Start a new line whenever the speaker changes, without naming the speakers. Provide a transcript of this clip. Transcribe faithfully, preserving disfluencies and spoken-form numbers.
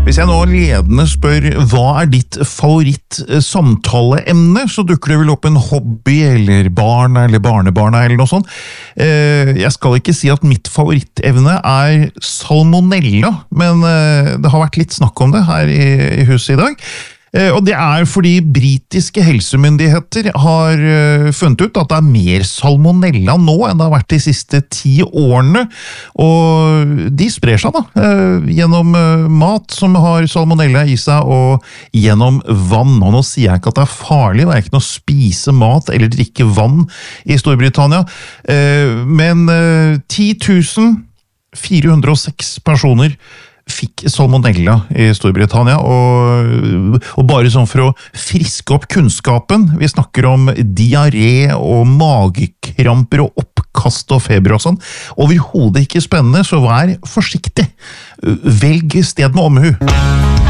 Hvis jeg nå ledende spør hva er ditt favoritt-samtaleemne, så dukker det vel opp en hobby, eller barn, eller barnebarna, eller noe sånt. Jeg skal ikke si at mitt favorittevne er salmonella, men det har vært litt snakk om det her i huset i dag. Og det er fordi britiske helsemyndigheter har funnet ut at det er mer salmonella nå enn det har vært de siste ti årene, og de sprer seg da, gjennom mat som har salmonella i seg, og gjennom vann. Og nå sier jeg ikke at det er farlig, hverken å spise mat eller drikke vann i Storbritannia, men ti tusen fire hundre og seks personer fikk salmonella i Storbritannia, og, og bare sånn for å friske opp kunnskapen, vi snakker om diaré og magekramper og oppkast og feber og sånn, overhodet ikke spennende, så vær forsiktig. Velg sted med omhu.